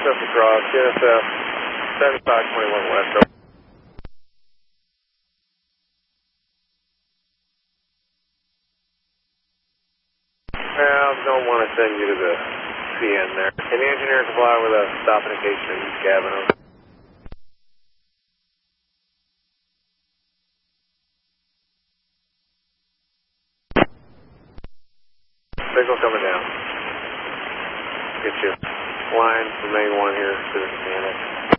access across, NSF 7521 West. I don't want to send you to the CN there. Can the engineers fly with a stop indication in each cabin? Signal coming down. Get you line from main one here to the mechanic.